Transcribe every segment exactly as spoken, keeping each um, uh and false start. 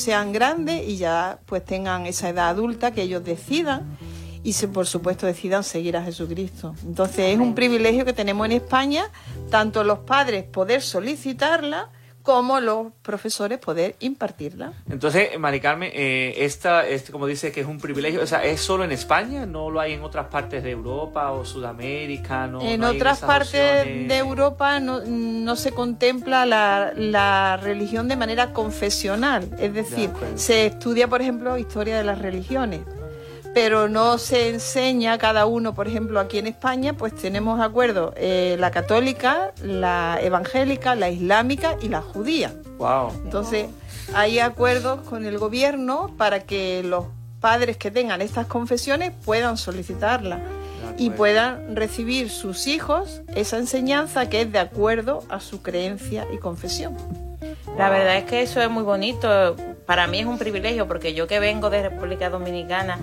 sean grandes y ya pues tengan esa edad adulta, que ellos decidan y se, por supuesto decidan seguir a Jesucristo. Entonces es un privilegio que tenemos en España, tanto los padres poder solicitarla como los profesores poder impartirla. Entonces, Mari Carmen, eh, esta, este, como dice que es un privilegio, o sea, ¿es solo en España? ¿No lo hay en otras partes de Europa o Sudamérica? ¿No, en no hay otras esas partes opciones? de Europa no, no se contempla la, la religión de manera confesional, es decir, se estudia, por ejemplo, historia de las religiones, pero no se enseña cada uno. Por ejemplo, aquí en España pues tenemos de acuerdo eh, la católica, la evangélica, la islámica y la judía. Wow. Entonces hay acuerdos con el gobierno para que los padres que tengan estas confesiones puedan solicitarla y puedan recibir sus hijos esa enseñanza que es de acuerdo a su creencia y confesión. La verdad es que eso es muy bonito. Para mí es un privilegio, porque yo que vengo de República Dominicana,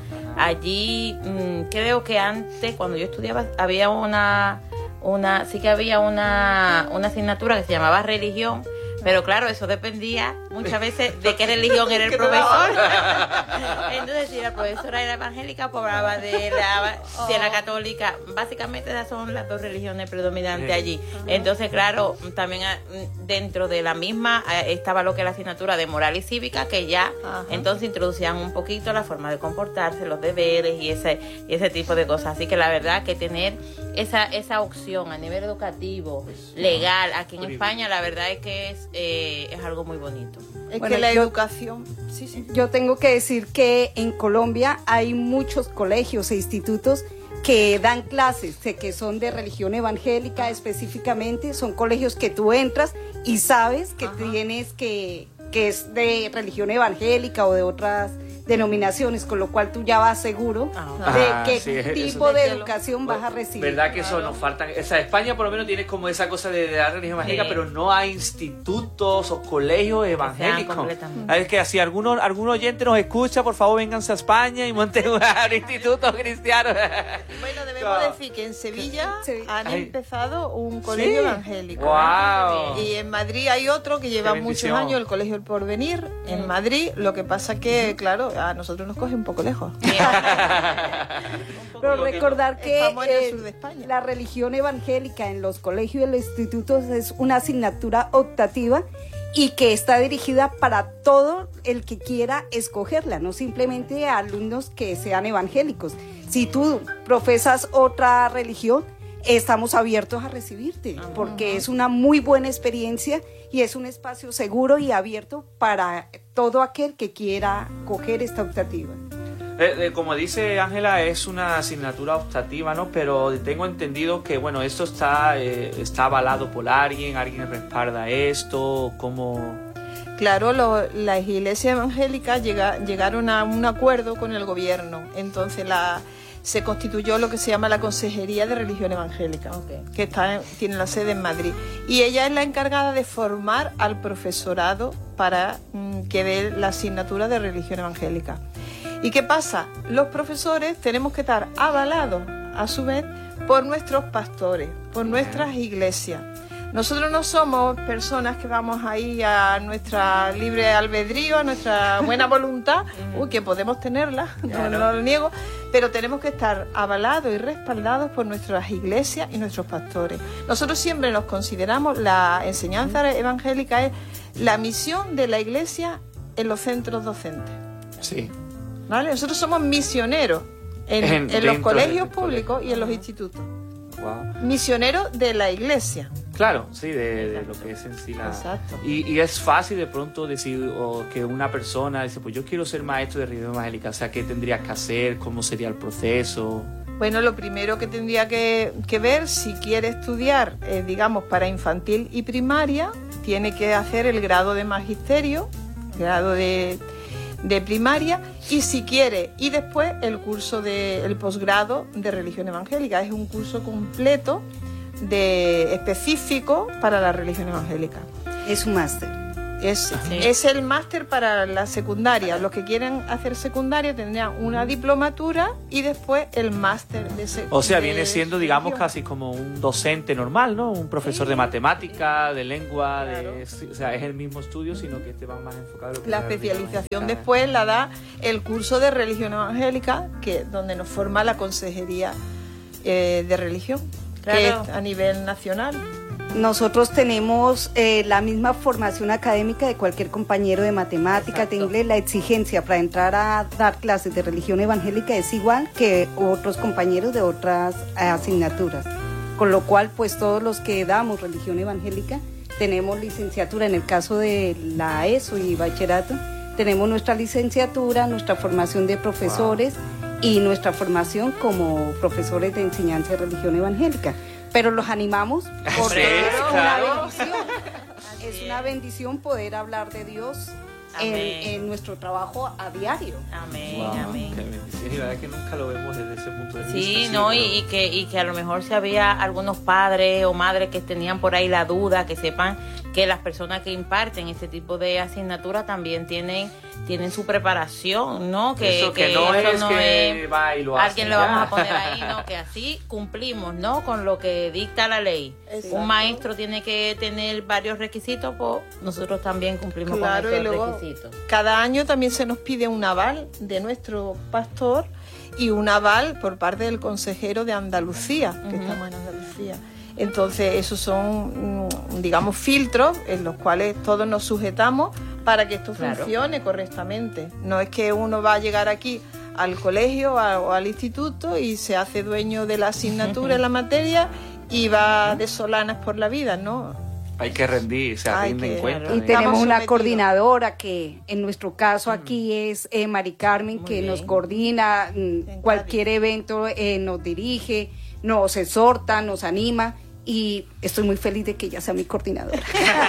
allí mmm, creo que antes, cuando yo estudiaba, había una, una sí que había una, una asignatura que se llamaba religión, pero claro, eso dependía muchas veces de qué religión era el profesor. Entonces, si la profesora era evangélica, pues hablaba de la, de la católica. Básicamente esas son las dos religiones predominantes allí. Entonces, claro, también dentro de la misma estaba lo que es la asignatura de moral y cívica, que ya Ajá. entonces introducían un poquito la forma de comportarse, los deberes y ese, y ese tipo de cosas. Así que la verdad que tener esa, esa opción a nivel educativo, legal, aquí en España, la verdad es que es Eh, es algo muy bonito. Es bueno, que la yo, educación... Sí, sí. Yo tengo que decir que en Colombia hay muchos colegios e institutos que dan clases, sé que son de religión evangélica específicamente, son colegios que tú entras y sabes que Ajá. tienes que, que es de religión evangélica o de otras denominaciones, con lo cual tú ya vas seguro Ajá. de qué sí, tipo eso. de educación vas a recibir. ¿Verdad que eso nos falta? O sea, España por lo menos tiene como esa cosa de, de la religión evangélica, sí. pero no hay institutos o colegios evangélicos. Es que si alguno, algún oyente nos escucha, por favor, vénganse a España y monten un instituto cristiano. Bueno, debemos no. decir que en Sevilla sí. han Ay. empezado un colegio ¿Sí? evangélico. Wow. Y en Madrid hay otro que lleva muchos años, el Colegio El Porvenir, mm. en Madrid. Lo que pasa que, claro, a nosotros nos coge un poco lejos. Pero recordar que eh, la religión evangélica en los colegios y los institutos es una asignatura optativa y que está dirigida para todo el que quiera escogerla, no simplemente a alumnos que sean evangélicos. Si tú profesas otra religión, estamos abiertos a recibirte, porque es una muy buena experiencia y es un espacio seguro y abierto para todo aquel que quiera coger esta optativa. Eh, eh, como dice Ángela, es una asignatura optativa, ¿no? Pero tengo entendido que, bueno, esto está, eh, está avalado por alguien, alguien respalda esto, ¿cómo...? Claro, lo, las iglesias evangélicas llega, llegaron a un acuerdo con el gobierno, entonces la... se constituyó lo que se llama la Consejería de Religión Evangélica, okay. que está, tiene la sede en Madrid. Y ella es la encargada de formar al profesorado para mm, que dé la asignatura de Religión Evangélica. ¿Y qué pasa? Los profesores tenemos que estar avalados, a su vez, por nuestros pastores, por nuestras iglesias. Nosotros no somos personas que vamos ahí a nuestra libre albedrío, a nuestra buena voluntad, uy, que podemos tenerla, no, no lo niego, pero tenemos que estar avalados y respaldados por nuestras iglesias y nuestros pastores. Nosotros siempre nos consideramos, la enseñanza evangélica es la misión de la iglesia en los centros docentes. Sí. ¿Vale? Nosotros somos misioneros en, en, en los colegios públicos colegio. y en los institutos. Wow. Misioneros de la iglesia. Claro, sí, de, de lo que es en sí la... Exacto. Y, y es fácil de pronto decir o que una persona dice, pues yo quiero ser maestro de religión evangélica, o sea, ¿qué tendría que hacer? ¿Cómo sería el proceso? Bueno, lo primero que tendría que, que ver, si quiere estudiar, eh, digamos, para infantil y primaria, tiene que hacer el grado de magisterio, grado de... de primaria, y si quiere, y después el curso de el posgrado de religión evangélica. Es un curso completo de específico para la religión evangélica. Es un máster. Es, sí. es el máster para la secundaria. Los que quieren hacer secundaria tendrían una diplomatura y después el máster de secundaria. O sea, viene siendo, digamos, casi como un docente normal, ¿no? Un profesor sí, de matemática, sí, de lengua, claro. de, o sea, es el mismo estudio, sino que este va más enfocado. En lo que la especialización después la da el curso de religión evangélica, que donde nos forma la consejería eh, de religión, claro, que es a nivel nacional. Nosotros tenemos eh, la misma formación académica de cualquier compañero de matemáticas, de inglés. La exigencia para entrar a dar clases de religión evangélica es igual que otros compañeros de otras asignaturas. Con lo cual, pues todos los que damos religión evangélica tenemos licenciatura. En el caso de la ESO y bachillerato, tenemos nuestra licenciatura, nuestra formación de profesores wow. y nuestra formación como profesores de enseñanza de religión evangélica. Pero los animamos porque sí, es claro. una bendición. Es una bendición poder hablar de Dios en, en nuestro trabajo a diario. Amén, wow, amén. Qué bendición. Y la verdad es que nunca lo vemos desde ese punto de vista. Sí, sí no, y, y, que, y que a lo mejor si había algunos padres o madres que tenían por ahí la duda, que sepan que las personas que imparten este tipo de asignaturas también tienen tienen su preparación, ¿no? Que eso que, que no eso es no que es, va y lo hace. Alguien le vamos a poner ahí, ¿no? Que así cumplimos, ¿no? Con lo que dicta la ley. Exacto. Un maestro tiene que tener varios requisitos, pues nosotros también cumplimos claro, con esos y luego, requisitos. Cada año también se nos pide un aval de nuestro pastor y un aval por parte del consejero de Andalucía, que uh-huh. estamos en Andalucía. Entonces, esos son, digamos, filtros en los cuales todos nos sujetamos para que esto claro. funcione correctamente. No es que uno va a llegar aquí al colegio a, o al instituto y se hace dueño de la asignatura en la materia y va de solanas por la vida, ¿no? Hay que rendir, se rinden que, cuenta. Y tenemos una coordinadora que en nuestro caso aquí es eh, Mari Carmen, Muy que bien. nos coordina mm, cualquier evento, eh, nos dirige, nos exhorta, nos anima. Y estoy muy feliz de que ella sea mi coordinadora.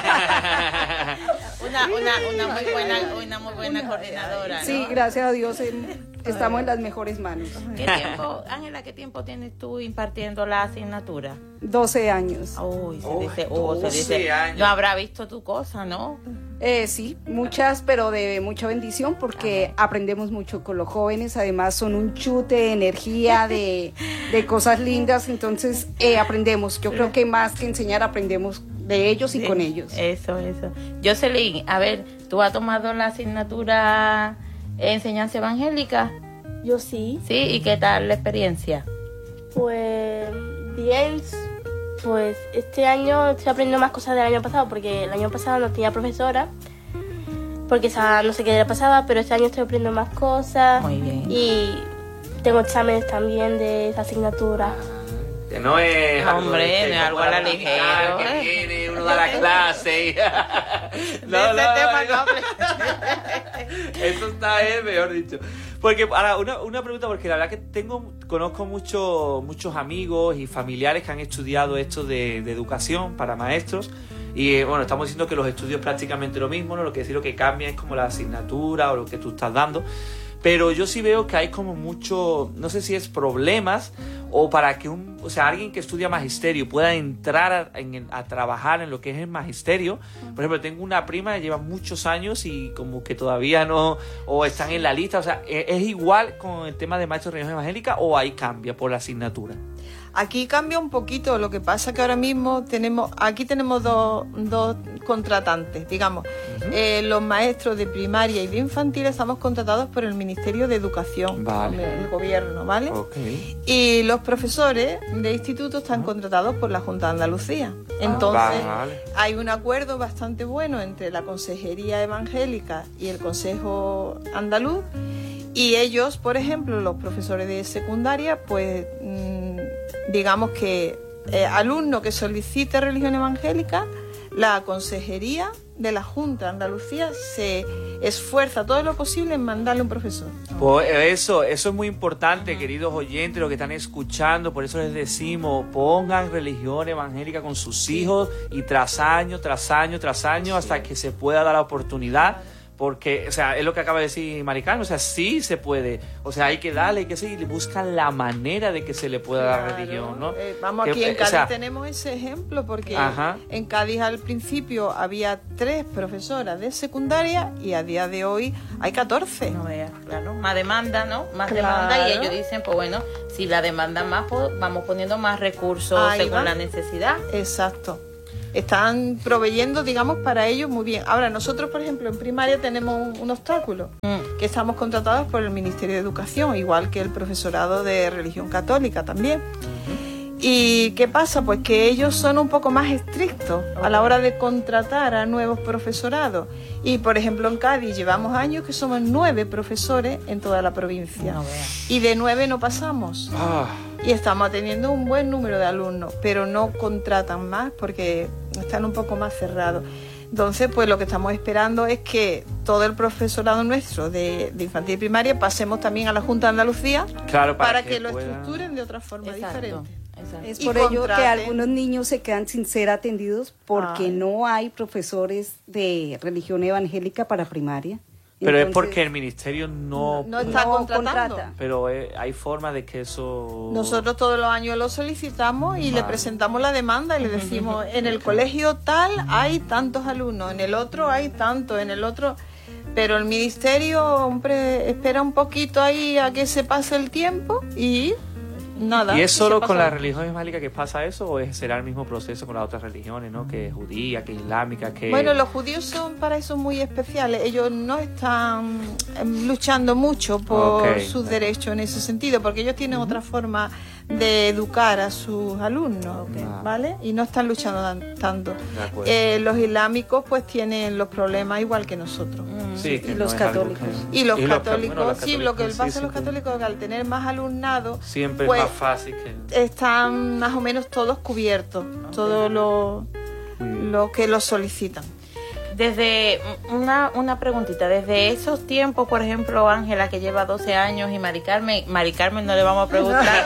una, una, una, muy buena, una muy buena coordinadora, ¿no? Sí, gracias a Dios en, estamos en las mejores manos. ¿Qué tiempo, Ángela, qué tiempo tienes tú impartiendo la asignatura? doce años. Uy, se oh, dice, oh, se dice, años. No habrá visto tu cosa, ¿no? Eh, sí, muchas, pero de mucha bendición porque Ajá. aprendemos mucho con los jóvenes. Además son un chute de energía, de, de cosas lindas. Entonces eh, aprendemos. Yo creo que más que enseñar, aprendemos de ellos y sí, con ellos. Eso, eso. Jocelyn, a ver, ¿tú has tomado la asignatura enseñanza evangélica? Yo sí. Sí, ¿y qué tal la experiencia? Pues bien. Pues este año estoy aprendiendo más cosas del año pasado porque el año pasado no tenía profesora porque esa no sé qué le pasaba, pero este año estoy aprendiendo más cosas. Muy bien. Y tengo exámenes también de esa asignatura. Que no es algo hombre, de, no es algo a la ligera. Que viene, uno da la clase y... no, no, tema no, no. Eso está eh, mejor dicho. Porque ahora una, una pregunta, porque la verdad que tengo conozco mucho, muchos amigos y familiares que han estudiado esto de, de educación para maestros y eh, bueno, estamos diciendo que los estudios es prácticamente lo mismo, ¿no? Lo que sí lo que cambia es como la asignatura o lo que tú estás dando. Pero yo sí veo que hay como mucho, no sé si es problemas o para que un, o sea, alguien que estudia magisterio pueda entrar a, en, a trabajar en lo que es el magisterio. Por ejemplo, tengo una prima que lleva muchos años y como que todavía no, o están en la lista. O sea, ¿es igual con el tema de maestro de religión evangélica o ahí cambia por la asignatura? Aquí cambia un poquito, lo que pasa que ahora mismo tenemos, aquí tenemos dos, dos contratantes, digamos, uh-huh. eh, los maestros de primaria y de infantil estamos contratados por el Ministerio de Educación, vale. el gobierno, ¿vale? Okay. Y los profesores de instituto están uh-huh. contratados por la Junta de Andalucía. Entonces, ah, vale. hay un acuerdo bastante bueno entre la Consejería Evangélica y el Consejo Andaluz, y ellos, por ejemplo, los profesores de secundaria, pues... Mmm, digamos que eh, alumno que solicite religión evangélica, la consejería de la Junta de Andalucía se esfuerza todo lo posible en mandarle un profesor. Pues eso, eso es muy importante, queridos oyentes, los que están escuchando, por eso les decimos, pongan religión evangélica con sus hijos y tras año, tras año, tras año, hasta que se pueda dar la oportunidad Porque, o sea, es lo que acaba de decir Mari Carmen, o sea, sí se puede, o sea, hay que darle, hay que seguir, buscan la manera de que se le pueda Claro. dar religión, ¿no? Eh, vamos, Que, aquí en eh, o Cádiz sea, tenemos ese ejemplo, porque Ajá. en Cádiz al principio había tres profesoras de secundaria y a día de hoy hay catorce. No veas, claro, más demanda, ¿no? Más Claro. demanda y ellos dicen, pues bueno, si la demanda más, pues vamos poniendo más recursos Ahí según va. la necesidad. Exacto. Están proveyendo, digamos, para ellos muy bien. Ahora, nosotros, por ejemplo, en primaria tenemos un, un obstáculo, Mm. que estamos contratados por el Ministerio de Educación, igual que el profesorado de religión católica también. ¿Y qué pasa? Pues que ellos son un poco más estrictos a la hora de contratar a nuevos profesorados. Y, por ejemplo, en Cádiz llevamos años que somos nueve profesores en toda la provincia. No veas. Y de nueve no pasamos. ah, Y estamos teniendo un buen número de alumnos, pero no contratan más porque están un poco más cerrados. Entonces, pues lo que estamos esperando es que todo el profesorado nuestro de, de infantil y primaria pasemos también a la Junta de Andalucía claro, para, para que, que lo pueda- estructuren de otra forma Exacto, diferente. exacto. Es Y por ello que contraten. algunos niños se quedan sin ser atendidos porque Ay. no hay profesores de religión evangélica para primaria. Pero es Entonces, porque el ministerio no... No está no contratando. contrata. Pero eh, hay forma de que eso... Nosotros todos los años lo solicitamos y le Vale. presentamos la demanda y le decimos, en el colegio tal hay tantos alumnos, en el otro hay tantos, en el otro... Pero el ministerio, hombre, espera un poquito ahí a que se pase el tiempo y nada. ¿Y es se solo pasa. con la religión islámica que pasa eso o es, será el mismo proceso con las otras religiones, ¿no? Que es judía, que es islámica, que... Bueno, los judíos son para eso muy especiales. Ellos no están em, luchando mucho por Ok. sus derechos en ese sentido, porque ellos tienen otra forma de educar a sus alumnos, Ah. ¿vale? Y no están luchando tan- tanto. De acuerdo. Eh, los islámicos pues tienen los problemas igual que nosotros. Sí, que y no los es algo católicos. que- Y los y los ca- católicos, bueno, los sí, lo que católicos, pasa sí, a los sí, católicos es que al tener más alumnado, Siempre pues, es más fácil que... están más o menos todos cubiertos, todo lo, lo que los solicitan. Desde una, una preguntita, desde esos tiempos, por ejemplo, Ángela, que lleva doce años, y Mari Carmen, Mari Carmen no le vamos a preguntar.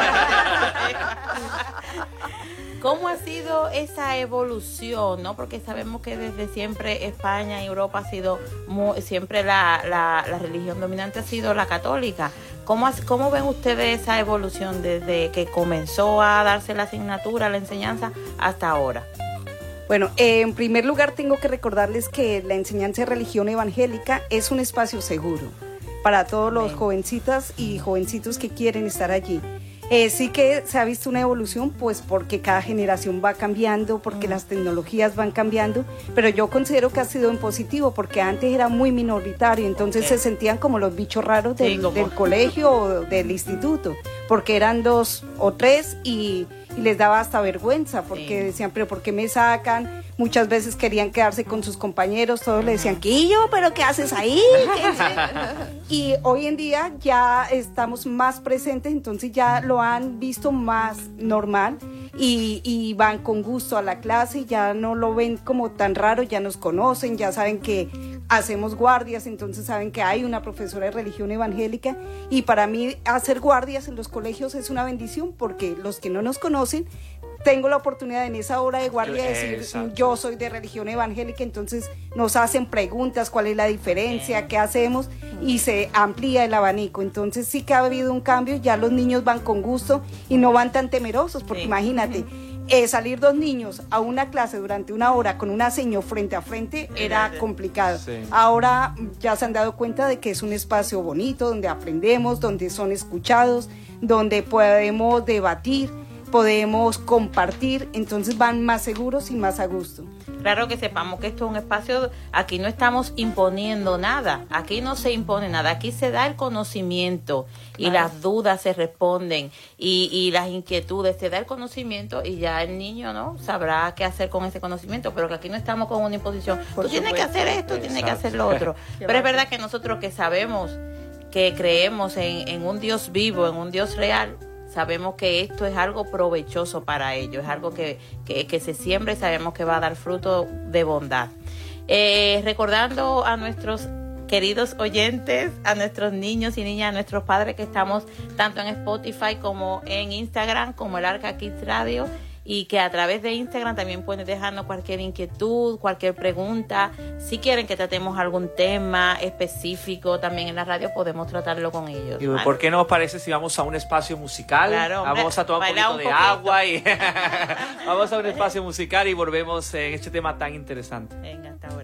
¿Cómo ha sido esa evolución, no? Porque sabemos que desde siempre España y Europa ha sido muy, siempre la, la, la religión dominante ha sido la católica. ¿Cómo, has- ¿Cómo ven ustedes esa evolución desde que comenzó a darse la asignatura, la enseñanza, hasta ahora? Bueno, eh, en primer lugar tengo que recordarles que la enseñanza de religión evangélica es un espacio seguro para todos los Amén. jovencitas y jovencitos que quieren estar allí. Eh, sí que se ha visto una evolución, pues porque cada generación va cambiando, porque las tecnologías van cambiando, pero yo considero que ha sido en positivo, porque antes era muy minoritario, entonces Ok. se sentían como los bichos raros del, Sí, como- del colegio o del instituto, porque eran dos o tres y, y les daba hasta vergüenza, porque Sí. decían, pero ¿por qué me sacan? Muchas veces querían quedarse con sus compañeros, todos le decían, Quillo, pero ¿qué haces ahí? ¿Qué haces?". Y hoy en día ya estamos más presentes, entonces ya lo han visto más normal y, y van con gusto a la clase, ya no lo ven como tan raro, ya nos conocen, ya saben que hacemos guardias, entonces saben que hay una profesora de religión evangélica y para mí hacer guardias en los colegios es una bendición porque los que no nos conocen tengo la oportunidad en esa hora de guardia de decir, Exacto. yo soy de religión evangélica, entonces nos hacen preguntas, cuál es la diferencia, qué hacemos, y se amplía el abanico. Entonces sí que ha habido un cambio, ya los niños van con gusto y no van tan temerosos, porque Sí. imagínate, eh, salir dos niños a una clase durante una hora con una seño frente a frente era complicado. Sí. Ahora ya se han dado cuenta de que es un espacio bonito, donde aprendemos, donde son escuchados, donde podemos debatir, podemos compartir, entonces van más seguros y más a gusto. Claro que sepamos que esto es un espacio, aquí no estamos imponiendo nada, aquí no se impone nada, aquí se da el conocimiento y Claro. las dudas se responden y, y las inquietudes, se da el conocimiento y ya el niño no sabrá qué hacer con ese conocimiento, pero que aquí no estamos con una imposición, Por tú tienes que supuesto. hacer esto, tienes que Exacto. hacer lo otro, pero es verdad que nosotros que sabemos, que creemos en, en un Dios vivo, en un Dios real, sabemos que esto es algo provechoso para ellos, es algo que, que, que se siembra y sabemos que va a dar fruto de bondad. Eh, recordando a nuestros queridos oyentes, a nuestros niños y niñas, a nuestros padres que estamos tanto en Spotify como en Instagram, como el Arca Kids Radio, y que a través de Instagram también pueden dejarnos cualquier inquietud, cualquier pregunta. Si quieren que tratemos algún tema específico también en la radio, podemos tratarlo con ellos. ¿Y por qué no os parece si vamos a un espacio musical? Claro, hombre, vamos a tomar un poquito un de poquito. agua y vamos a un espacio musical y volvemos en este tema tan interesante. Venga, hasta ahora.